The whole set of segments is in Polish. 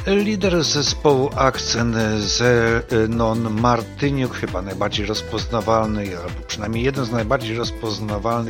Lider zespołu Akcent, Zenon Martyniuk, chyba najbardziej rozpoznawalny, albo przynajmniej jeden z najbardziej rozpoznawalnych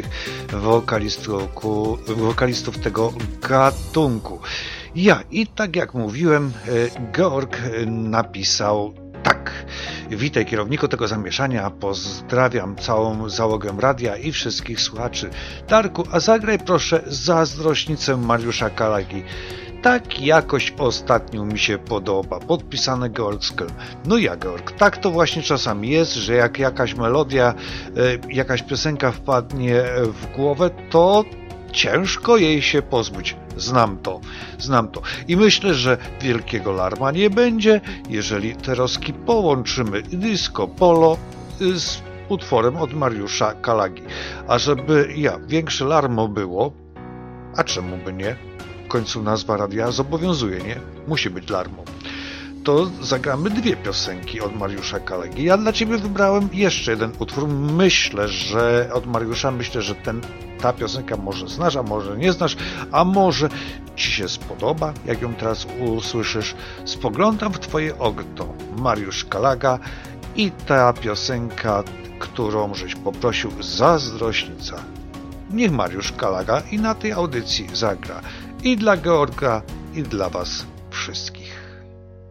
wokalistów tego gatunku. I tak jak mówiłem, Georg napisał tak. Witaj kierowniku tego zamieszania, pozdrawiam całą załogę radia i wszystkich słuchaczy. Darku, a zagraj proszę Zazdrośnicę Mariusza Kalagi. Tak jakoś ostatnio mi się podoba. Podpisane Georg Skell. No ja, Georg, tak to właśnie czasami jest, że jak jakaś melodia, jakaś piosenka wpadnie w głowę, to ciężko jej się pozbyć. Znam to. I myślę, że wielkiego larma nie będzie, jeżeli teraz połączymy disco polo z utworem od Mariusza Kalagi. A żeby większe larmo było, a czemu by nie? W końcu nazwa radia zobowiązuje, nie? Musi być larmo. To zagramy dwie piosenki od Mariusza Kalagi. Ja dla Ciebie wybrałem jeszcze jeden utwór. Myślę, że ta piosenka może znasz, a może nie znasz, a może Ci się spodoba, jak ją teraz usłyszysz. Spoglądam w Twoje okno, Mariusz Kalaga i ta piosenka, którą żeś poprosił, Zazdrośnica. Niech Mariusz Kalaga i na tej audycji zagra. I dla Georga, i dla Was wszystkich.